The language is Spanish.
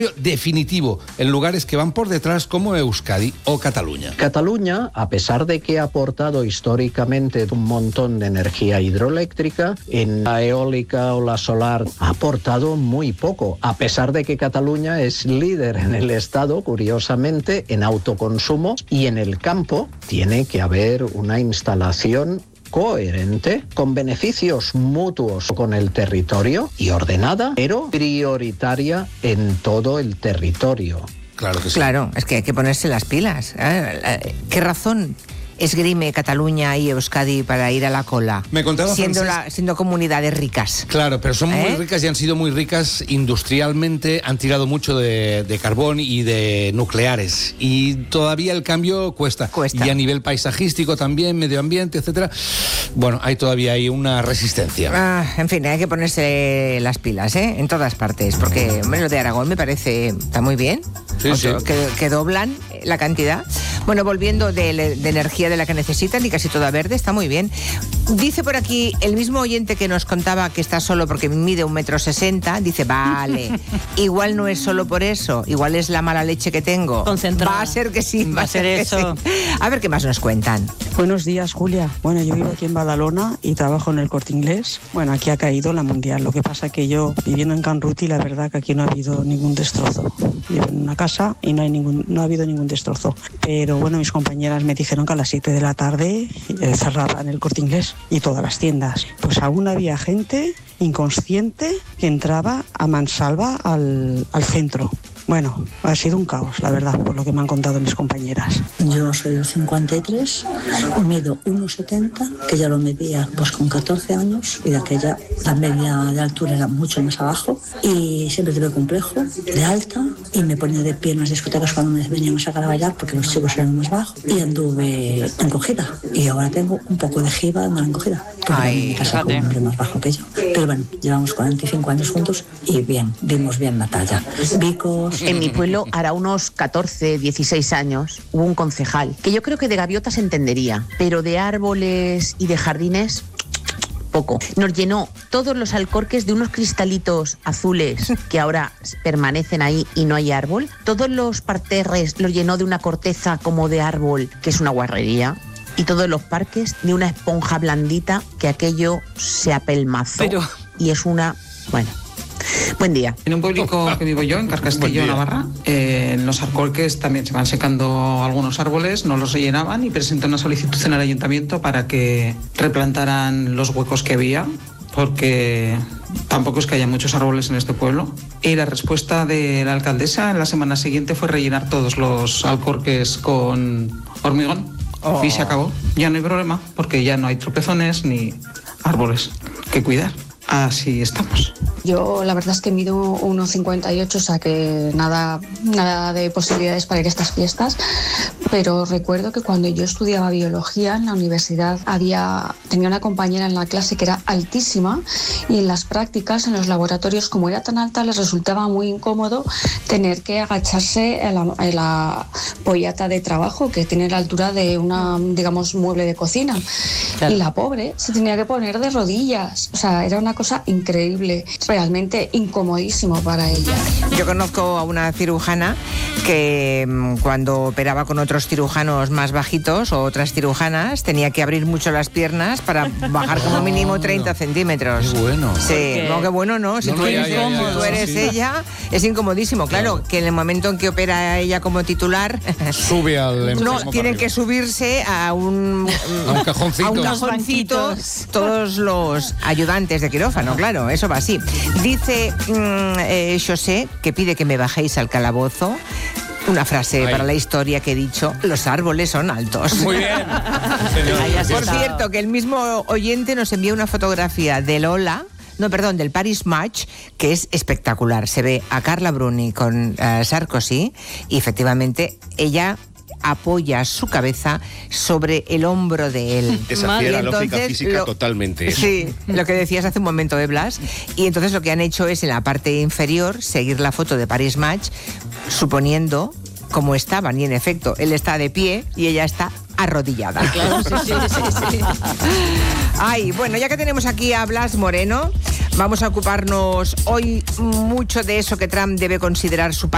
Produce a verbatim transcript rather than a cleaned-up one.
definitivo en lugares que van por detrás como Euskadi o Cataluña. Cataluña, a pesar de que ha aportado históricamente un montón de energía hidroeléctrica, en la eólica o la solar ha aportado muy poco, a pesar de que Cataluña es líder en el estado, curiosamente, en autoconsumo, y en el campo tiene que haber una instalación coherente, con beneficios mutuos con el territorio y ordenada, pero prioritaria en todo el territorio. Claro que sí. Claro, es que hay que ponerse las pilas. ¿Qué razón esgrime Cataluña y Euskadi para ir a la cola? Me contaba siendo, Francesc... la, siendo comunidades ricas. Claro, pero son ¿Eh? muy ricas y han sido muy ricas industrialmente, han tirado mucho de, de carbón y de nucleares. Y todavía el cambio cuesta. Cuesta. Y a nivel paisajístico también, medio ambiente, etcétera. Bueno, hay todavía hay una resistencia. Ah, en fin, hay que ponerse las pilas, ¿eh? En todas partes, porque hombre, lo de Aragón me parece, está muy bien. Sí, Otro, sí. Que, que doblan la cantidad. Bueno, volviendo de, de energía de la que necesitan y casi toda verde, está muy bien. Dice por aquí el mismo oyente que nos contaba que está solo porque mide un metro sesenta, dice, vale, igual no es solo por eso, igual es la mala leche que tengo. Concentrada. Va a ser que sí, Va a ser eso. Sí. A ver qué más nos cuentan. Buenos días, Julia. Bueno, yo vivo aquí en Badalona y trabajo en el Corte Inglés. Bueno, aquí ha caído la Mundial. Lo que pasa que yo, viviendo en Canruti, la verdad que aquí no ha habido ningún destrozo. Vivo en una casa y no hay ningún, no ha habido ningún destrozo. Pero bueno, mis compañeras me dijeron que a las siete de la tarde eh, cerraban el Corte Inglés y todas las tiendas. Pues aún había gente inconsciente que entraba a mansalva al, al centro. Bueno, ha sido un caos, la verdad, por lo que me han contado mis compañeras. Yo soy del cincuenta y tres, mido uno setenta, que ya lo medía pues con catorce años, y de aquella la media de altura era mucho más abajo, y siempre tuve complejo de alta, y me ponía de pie en las discotecas cuando me venían a sacar a bailar, porque los chicos eran más bajos, y anduve encogida, y ahora tengo un poco de jiba de encogida, porque Ay, me casa con un hombre más bajo que yo. Pero bueno, llevamos cuarenta y cinco años juntos, y bien, vimos bien la talla. Vicos... En mi pueblo, hará unos catorce, dieciséis años, hubo un concejal, que yo creo que de gaviotas entendería, pero de árboles y de jardines, poco. Nos llenó todos los alcorques de unos cristalitos azules que ahora permanecen ahí y no hay árbol. Todos los parterres los llenó de una corteza como de árbol, que es una guarrería. Y todos los parques de una esponja blandita que aquello se apelmazó. Pero... Y es una... bueno... Buen día. En un pueblico que vivo yo, en Carcastillo, Navarra, eh, en los alcorques también se van secando algunos árboles, no los rellenaban, y presenté una solicitud en el ayuntamiento para que replantaran los huecos que había, porque tampoco es que haya muchos árboles en este pueblo. Y la respuesta de la alcaldesa en la semana siguiente fue rellenar todos los alcorques con hormigón. Oh. Y se acabó. Ya no hay problema, porque ya no hay tropezones ni árboles que cuidar. Así estamos. Yo la verdad es que mido uno cincuenta y ocho, o sea que nada, nada de posibilidades para ir a estas fiestas, pero recuerdo que cuando yo estudiaba biología en la universidad había, tenía una compañera en la clase que era altísima, y en las prácticas, en los laboratorios, como era tan alta, les resultaba muy incómodo tener que agacharse en la, en la pollata de trabajo, que tiene la altura de una, digamos, mueble de cocina. Claro. Y la pobre se tenía que poner de rodillas, o sea, era una cosa increíble, realmente incomodísimo para ella. Yo conozco a una cirujana que cuando operaba con otros cirujanos más bajitos o otras cirujanas tenía que abrir mucho las piernas para bajar como mínimo treinta centímetros. Qué bueno. Sí, no, qué bueno, ¿no? Si no, tú no, eres, ya, ya, ya, tú eres sí. ella, es incomodísimo. Claro, claro, que en el momento en que opera ella como titular, sube al no, tienen que subirse a un, a un cajoncito, a un cajoncito todos los ayudantes de quirófano, claro, eso va así. Dice mmm, eh, José que pide que me bajéis al calabozo. Una frase Ay. para la historia que he dicho: los árboles son altos. Muy bien. Por cierto, que el mismo oyente nos envía una fotografía de Lola, no, perdón, del Paris Match, que es espectacular. Se ve a Carla Bruni con uh, Sarkozy y efectivamente ella apoya su cabeza sobre el hombro de él. Desafía la lógica física lo, totalmente. Eso. Sí, lo que decías hace un momento, ¿eh, Blas? Y entonces lo que han hecho es en la parte inferior seguir la foto de Paris Match, suponiendo como estaban, y en efecto, él está de pie y ella está arrodillada. Claro, sí, sí, sí, sí. Ay, bueno, ya que tenemos aquí a Blas Moreno, vamos a ocuparnos hoy mucho de eso que Trump debe considerar su país.